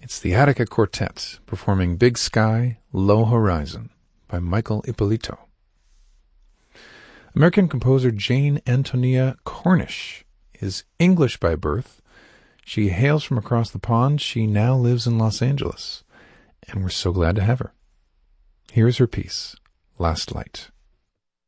It's the Attica Quartet performing Big Sky, Low Horizon by Michael Ippolito. American composer Jane Antonia Cornish is English by birth. She hails from across the pond. She now lives in Los Angeles, and we're so glad to have her. Here's her piece, Last Light.